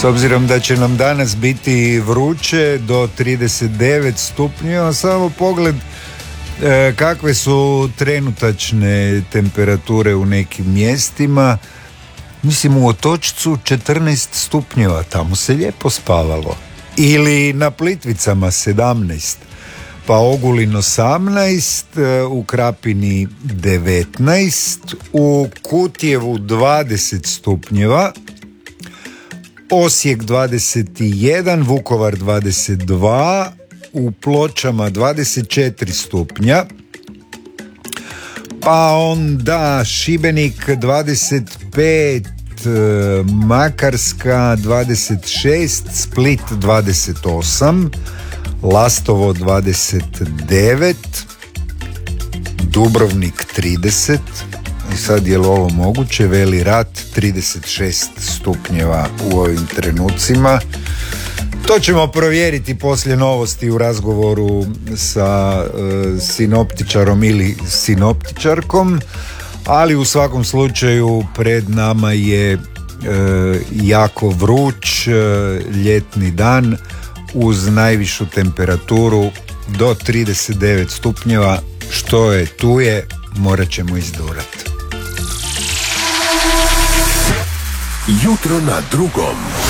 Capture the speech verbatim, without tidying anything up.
S obzirom da će nam danas biti vruće do trideset devet stupnjeva, samo pogled e, kakve su trenutačne temperature u nekim mjestima. Mislim, u Otočcu četrnaest stupnjeva, tamo se lijepo spavalo. Ili na Plitvicama sedamnaest, pa Ogulin osamnaest, u Krapini devetnaest, u Kutjevu dvadeset stupnjeva, Osijek dvadeset jedan, Vukovar dvadeset dva, u Pločama dvadeset četiri stupnja, pa onda Šibenik dvadeset pet, Makarska dvadeset šest, Split dvadeset osam, Lastovo dvadeset devet, Dubrovnik trideset, i sad je li ovo moguće, Veli Rat trideset šest stupnjeva u ovim trenucima. To ćemo provjeriti poslije novosti u razgovoru sa e, sinoptičarom ili sinoptičarkom, ali u svakom slučaju pred nama je e, jako vruć e, ljetni dan uz najvišu temperaturu do trideset devet stupnjeva. Što je tu je, morat ćemo izdurati. Jutro na drugom.